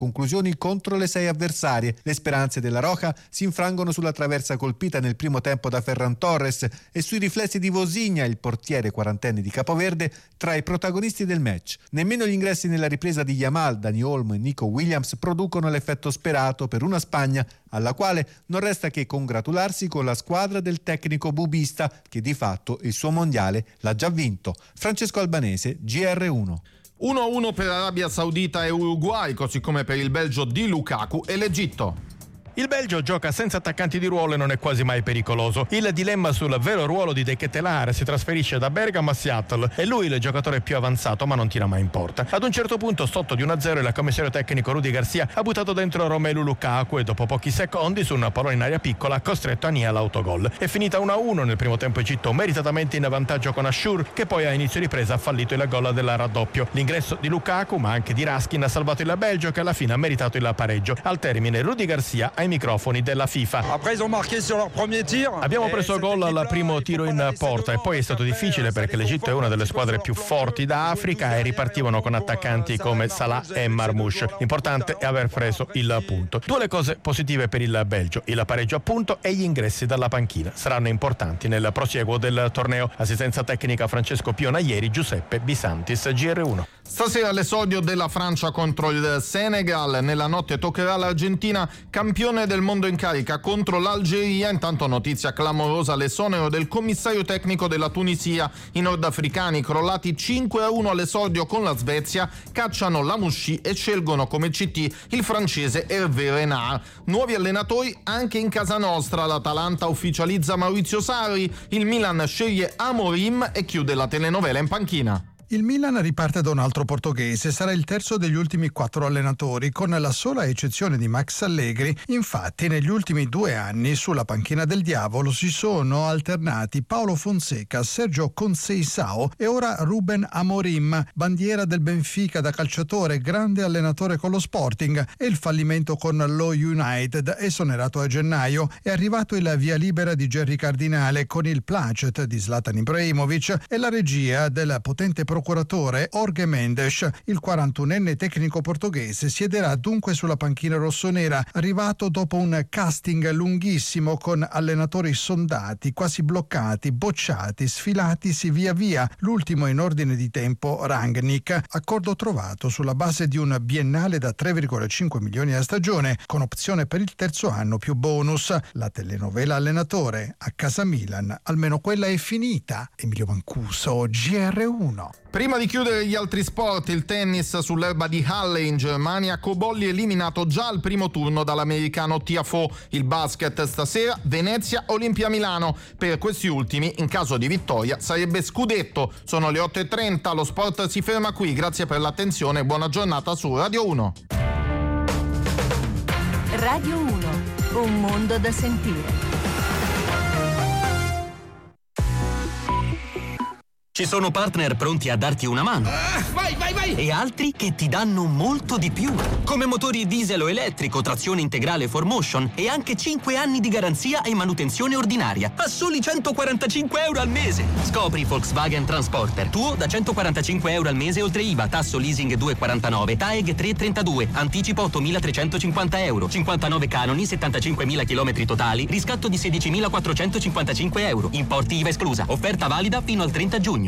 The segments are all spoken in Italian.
conclusioni contro le 6 avversarie. Le speranze della Roja si infrangono sulla traversa colpita nel primo tempo da Ferran Torres e sui riflessi di Vozinha, il portiere quarantenne di Capoverde, tra i protagonisti del match. Nemmeno gli ingressi nella ripresa di Yamal, Dani Olmo e Nico Williams producono l'effetto sperato per una Spagna alla quale non resta che congratularsi con la squadra del tecnico bubista che di fatto il suo mondiale l'ha già vinto. Francesco Albanese, GR1. 1-1 per Arabia Saudita e Uruguay, così come per il Belgio di Lukaku e l'Egitto. Il Belgio gioca senza attaccanti di ruolo e non è quasi mai pericoloso. Il dilemma sul vero ruolo di De Ketelaere si trasferisce da Bergamo a Seattle e lui il giocatore più avanzato ma non tira mai in porta. Ad un certo punto sotto di 1-0 il commissario tecnico Rudy Garcia ha buttato dentro Romelu Lukaku e dopo pochi secondi su una pallone in aria piccola ha costretto Ania all'autogol. È finita 1-1 nel primo tempo Egitto meritatamente in vantaggio con Ashur che poi a inizio ripresa ha fallito il gol del raddoppio. L'ingresso di Lukaku ma anche di Raskin ha salvato il Belgio che alla fine ha meritato il pareggio. Al termine Rudy Garcia ai microfoni della FIFA. Abbiamo preso gol al primo tiro in porta e poi è stato difficile perché l'Egitto è una delle squadre più forti d'Africa e ripartivano con attaccanti come Salah e Marmoush. L'importante è aver preso il punto. Due le cose positive per il Belgio, il pareggio appunto e gli ingressi dalla panchina. Saranno importanti nel prosieguo del torneo. Assistenza tecnica Francesco Piona ieri, Giuseppe Bisantis, GR1. Stasera l'esordio della Francia contro il Senegal, nella notte toccherà l'Argentina, campione del mondo in carica, contro l'Algeria. Intanto notizia clamorosa, l'esonero del commissario tecnico della Tunisia. I nordafricani, crollati 5-1 all'esordio con la Svezia, cacciano Lamouchi e scelgono come CT il francese Hervé Renard. Nuovi allenatori anche in casa nostra, l'Atalanta ufficializza Maurizio Sarri, il Milan sceglie Amorim e chiude la telenovela in panchina. Il Milan riparte da un altro portoghese, sarà il terzo degli ultimi 4 allenatori, con la sola eccezione di Max Allegri. Infatti negli ultimi 2 anni sulla panchina del diavolo si sono alternati Paulo Fonseca, Sergio Conceição e ora Ruben Amorim, bandiera del Benfica da calciatore, grande allenatore con lo Sporting, e il fallimento con lo United, esonerato a gennaio. È arrivato il via libera di Gerry Cardinale con il placet di Zlatan Ibrahimovic e la regia del potente procuratore Jorge Mendes. Il 41enne tecnico portoghese siederà dunque sulla panchina rossonera, arrivato dopo un casting lunghissimo con allenatori sondati, quasi bloccati, bocciati, sfilatisi via via. L'ultimo in ordine di tempo Rangnick, accordo trovato sulla base di un biennale da 3,5 milioni a stagione con opzione per il terzo anno più bonus. La telenovela allenatore a casa Milan, almeno quella è finita. Emilio Mancuso, GR1. Prima di chiudere gli altri sport, il tennis sull'erba di Halle in Germania, Cobolli eliminato già al primo turno dall'americano Tiafoe. Il basket stasera, Venezia, Olimpia Milano. Per questi ultimi, in caso di vittoria, sarebbe scudetto. Sono le 8:30, lo sport si ferma qui. Grazie per l'attenzione e buona giornata su Radio 1. Radio 1, un mondo da sentire. Ci sono partner pronti a darti una mano. Vai! E altri che ti danno molto di più. Come motori diesel o elettrico, trazione integrale 4Motion e anche 5 anni di garanzia e manutenzione ordinaria. A soli 145 euro al mese. Scopri Volkswagen Transporter. Tuo da 145 euro al mese oltre IVA, tasso leasing 2,49, TAEG 3,32, anticipo 8.350 euro, 59 canoni, 75.000 chilometri totali, riscatto di 16.455 euro. Importi IVA esclusa. Offerta valida fino al 30 giugno.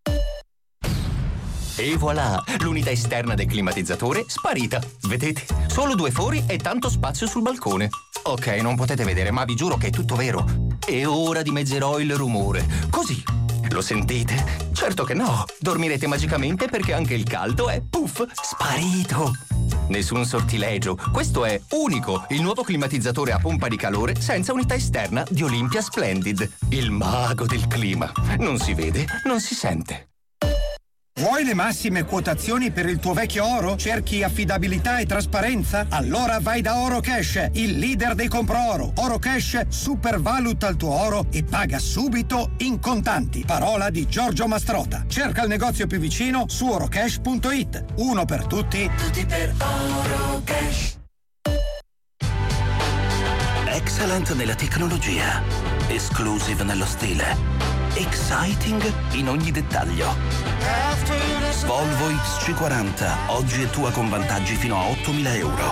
E voilà, l'unità esterna del climatizzatore sparita. Vedete? Solo 2 fori e tanto spazio sul balcone. Ok, non potete vedere, ma vi giuro che è tutto vero. E ora dimezzerò il rumore. Così. Lo sentite? Certo che no. Dormirete magicamente perché anche il caldo è, puff, sparito. Nessun sortilegio. Questo è unico, il nuovo climatizzatore a pompa di calore senza unità esterna di Olympia Splendid. Il mago del clima. Non si vede, non si sente. Vuoi le massime quotazioni per il tuo vecchio oro? Cerchi affidabilità e trasparenza? Allora vai da Oro Cash, il leader dei compro-oro. Oro Cash supervaluta il tuo oro e paga subito in contanti. Parola di Giorgio Mastrota. Cerca il negozio più vicino su orocash.it. Uno per tutti, tutti per Oro Cash. Excellent nella tecnologia, exclusive nello stile. exciting in ogni dettaglio. Volvo XC40, oggi è tua con vantaggi fino a 8.000 euro.